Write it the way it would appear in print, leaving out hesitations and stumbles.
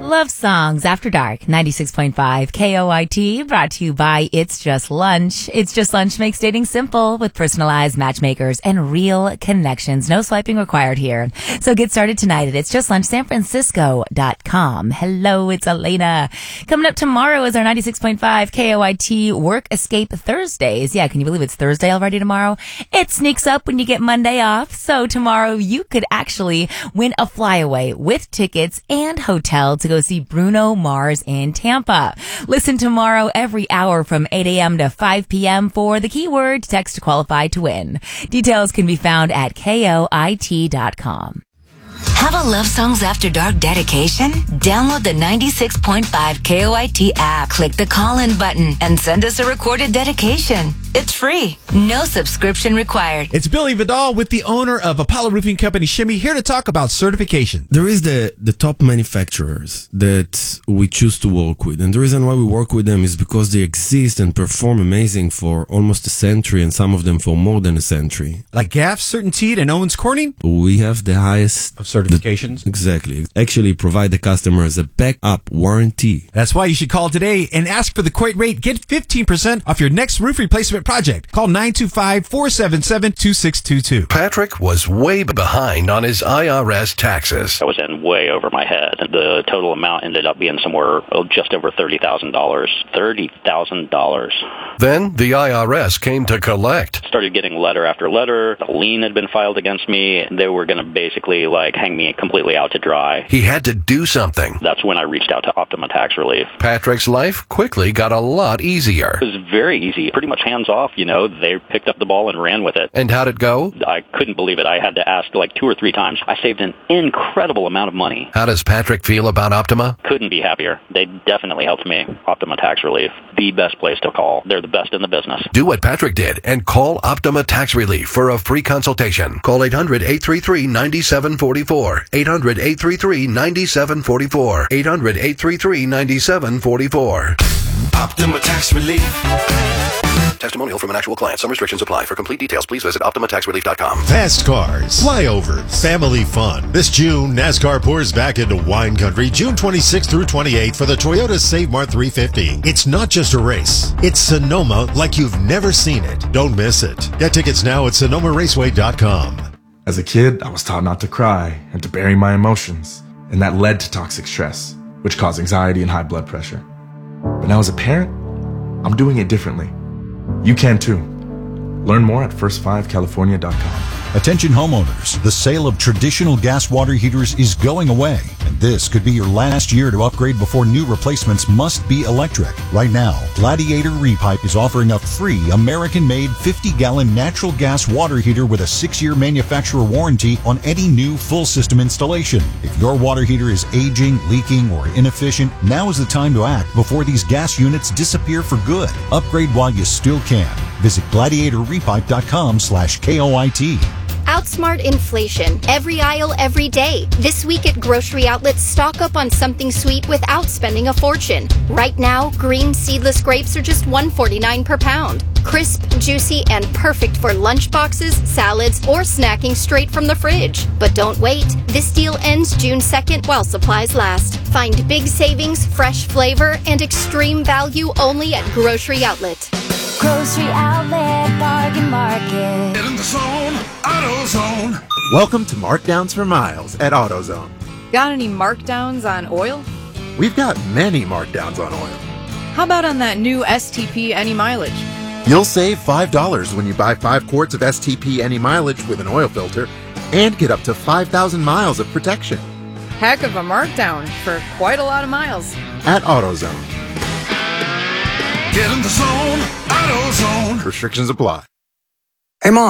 Love Songs After Dark, 96.5 KOIT, brought to you by It's Just Lunch. It's Just Lunch makes dating simple with personalized matchmakers and real connections. No swiping required here. So get started tonight at itsjustlunchsanfrancisco.com. Hello, it's Elena. Coming up tomorrow is our 96.5 KOIT Work Escape Thursdays. Yeah, can you believe it's Thursday already tomorrow? It sneaks up when you get Monday off. So tomorrow you could actually win a flyaway with tickets and hotel to go see Bruno Mars in Tampa. Listen tomorrow every hour from 8 a.m. to 5 p.m. for the keyword text to qualify to win. Details can be found at KOIT.com. Have a Love Songs After Dark dedication? Download the 96.5 KOIT app, click the call-in button, and send us a recorded dedication. It's free. No subscription required. It's Billy Vidal with the owner of Apollo Roofing Company, Shimmy, here to talk about certification. There is the top manufacturers that we choose to work with. And the reason why we work with them is because they exist and perform amazing for almost a century, and some of them for more than a century. Like Gaff, CertainTeed, and Owens Corning? We have the highest of certifications. Exactly. Actually provide the customers a backup warranty. That's why you should call today and ask for the quote rate. Get 15% off your next roof replacement project. Call 925-477-2622. Patrick was way behind on his IRS taxes. I was in way over my head. The total amount ended up being somewhere just over $30,000. $30,000. Then the IRS came to collect. Started getting letter after letter. A lien had been filed against me. They were going to basically hang me completely out to dry. He had to do something. That's when I reached out to Optima Tax Relief. Patrick's life quickly got a lot easier. It was very easy, pretty much hands off. They picked up the ball and ran with it. And how'd it go? I couldn't believe it. I had to ask 2 or 3 times. I saved an incredible amount of money. How does Patrick feel about Optima? Couldn't be happier. They definitely helped me. Optima Tax Relief, the best place to call. They're the best in the business. Do what Patrick did and call Optima Tax Relief for a free consultation. Call 800-833-9744. 800-833-9744. 800-833-9744. Optima Tax Relief. Testimonial from an actual client. Some restrictions apply. For complete details, please visit OptimaTaxRelief.com. Fast cars, flyovers, family fun. This June, NASCAR pours back into wine country, June 26th through 28th for the Toyota Save Mart 350. It's not just a race. It's Sonoma like you've never seen it. Don't miss it. Get tickets now at SonomaRaceway.com. As a kid, I was taught not to cry and to bury my emotions, and that led to toxic stress, which caused anxiety and high blood pressure. But now as a parent, I'm doing it differently. You can too. Learn more at first5california.com. Attention homeowners, the sale of traditional gas water heaters is going away, and this could be your last year to upgrade before new replacements must be electric. Right now, Gladiator Repipe is offering a free American-made 50-gallon natural gas water heater with a 6-year manufacturer warranty on any new full system installation. If your water heater is aging, leaking, or inefficient, now is the time to act before these gas units disappear for good. Upgrade while you still can. Visit gladiatorrepipe.com/KOIT. Outsmart inflation. Every aisle, every day. This week at grocery outlets, stock up on something sweet without spending a fortune. Right now, green seedless grapes are just $1.49 per pound. Crisp, juicy, and perfect for lunch boxes, salads, or snacking straight from the fridge. But don't wait. This deal ends June 2nd while supplies last. Find big savings, fresh flavor, and extreme value only at Grocery Outlet. Grocery Outlet Bargain Market. Get in the zone, AutoZone. Welcome to Markdowns for Miles at AutoZone. Got any markdowns on oil? We've got many markdowns on oil. How about on that new STP Any Mileage? You'll save $5 when you buy 5 quarts of STP Any Mileage with an oil filter and get up to 5,000 miles of protection. Heck of a markdown for quite a lot of miles. At AutoZone. Get in the zone, AutoZone. Restrictions apply.